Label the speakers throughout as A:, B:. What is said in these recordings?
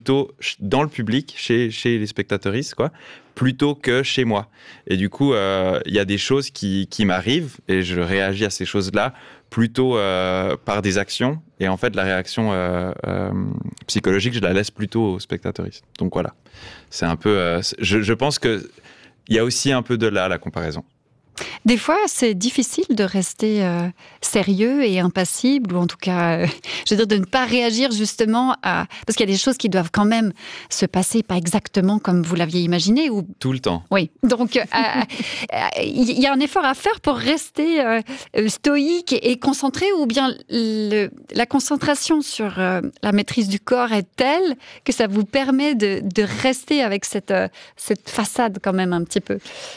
A: plutôt dans le public, chez les spectateuristes, quoi, plutôt que chez moi. Et du coup, il y a des choses qui m'arrivent et je réagis à ces choses-là plutôt par des actions. Et en fait, la réaction psychologique, je la laisse plutôt aux spectateuristes. Donc voilà, c'est un peu... je pense qu'il y a aussi un peu de là, la comparaison.
B: Des fois, c'est difficile de rester sérieux et impassible, ou en tout cas, je veux dire, de ne pas réagir justement à... Parce qu'il y a des choses qui doivent quand même se passer pas exactement comme vous l'aviez imaginé. Ou...
A: Tout le temps.
B: Oui, donc il y a un effort à faire pour rester stoïque et concentré, ou bien la concentration sur la maîtrise du corps est telle que ça vous permet de rester avec cette façade quand même un petit peu.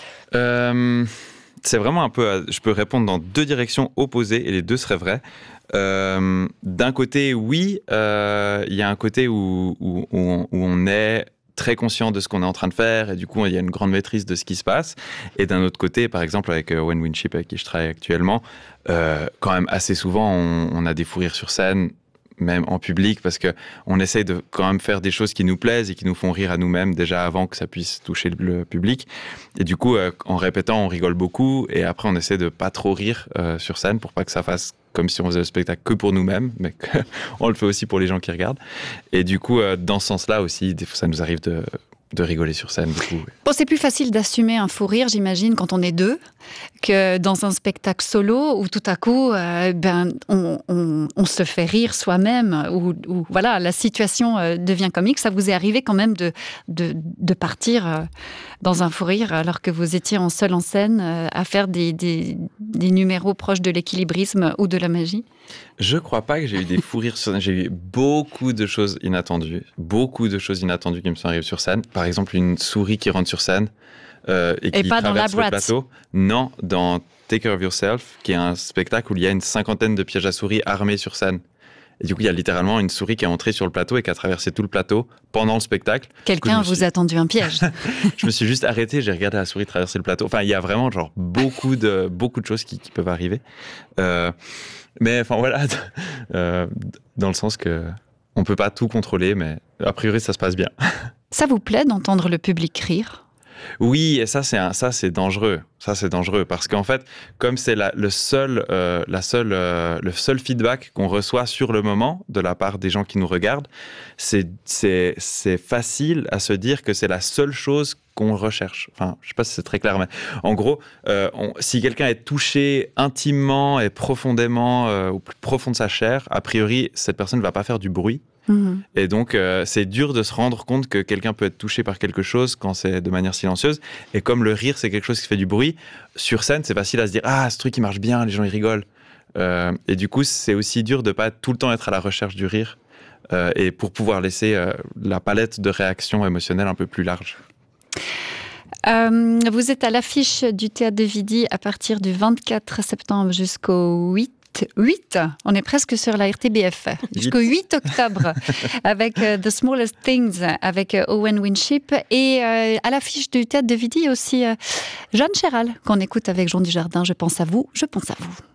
A: C'est vraiment un peu... Je peux répondre dans deux directions opposées et les deux seraient vraies. D'un côté, oui, il y a un côté où on est très conscient de ce qu'on est en train de faire et du coup, il y a une grande maîtrise de ce qui se passe. Et d'un autre côté, par exemple, avec Owen Winship, avec qui je travaille actuellement, quand même assez souvent, on a des fous rires sur scène, même en public, parce qu'on essaye de quand même faire des choses qui nous plaisent et qui nous font rire à nous-mêmes déjà avant que ça puisse toucher le public. Et du coup, en répétant, on rigole beaucoup et après, on essaie de pas trop rire sur scène pour pas que ça fasse comme si on faisait le spectacle que pour nous-mêmes, mais on le fait aussi pour les gens qui regardent. Et du coup, dans ce sens-là aussi, des fois, ça nous arrive de rigoler sur scène. Du coup.
B: Bon, c'est plus facile d'assumer un fou rire, j'imagine, quand on est deux, que dans un spectacle solo où tout à coup, on se fait rire soi-même, ou voilà, la situation devient comique. Ça vous est arrivé quand même de partir dans un fou rire alors que vous étiez seul en scène à faire des numéros proches de l'équilibrisme ou de la magie?
A: Je crois pas que j'ai eu des fous rires sur scène. J'ai eu beaucoup de choses inattendues qui me sont arrivées sur scène. Par exemple, une souris qui rentre sur scène et qui
B: pas
A: traverse
B: dans la
A: le plateau. Non, dans Take Care of Yourself, qui est un spectacle où il y a une 50aine de pièges à souris armés sur scène. Et du coup, il y a littéralement une souris qui est entrée sur le plateau et qui a traversé tout le plateau pendant le spectacle.
B: Quelqu'un vous a tendu un piège.
A: Je me suis juste arrêté, j'ai regardé la souris traverser le plateau. Enfin, il y a vraiment genre beaucoup de choses qui peuvent arriver. Mais enfin voilà, dans le sens que on peut pas tout contrôler, mais a priori ça se passe bien.
B: Ça vous plaît d'entendre le public rire ?
A: Oui, et ça c'est dangereux. Ça c'est dangereux parce qu'en fait, comme c'est le seul feedback qu'on reçoit sur le moment de la part des gens qui nous regardent, c'est facile à se dire que c'est la seule chose qu'on recherche. Enfin, je sais pas si c'est très clair, mais en gros, si quelqu'un est touché intimement et profondément au plus profond de sa chair, a priori cette personne ne va pas faire du bruit. Mmh. Et donc, c'est dur de se rendre compte que quelqu'un peut être touché par quelque chose quand c'est de manière silencieuse. Et comme le rire, c'est quelque chose qui fait du bruit, sur scène, c'est facile à se dire « Ah, ce truc, il marche bien, les gens, ils rigolent. » Et du coup, c'est aussi dur de pas tout le temps être à la recherche du rire et pour pouvoir laisser la palette de réactions émotionnelles un peu plus large.
B: Vous êtes à l'affiche du Théâtre de Vidy à partir du 24 septembre jusqu'au 8, on est presque sur la RTBF, jusqu'au 8 octobre, avec The Smallest Things, avec Owen Winship. Et à l'affiche du Théâtre de Vidy, aussi Jeanne Chéral, qu'on écoute avec Jean Dujardin. Je pense à vous, je pense à vous.